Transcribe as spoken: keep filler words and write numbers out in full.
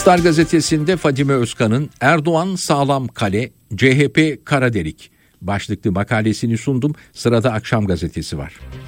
Star gazetesinde Fadime Özkan'ın Erdoğan sağlam kale, C H P kara delik başlıklı makalesini sundum. Sırada Akşam gazetesi var.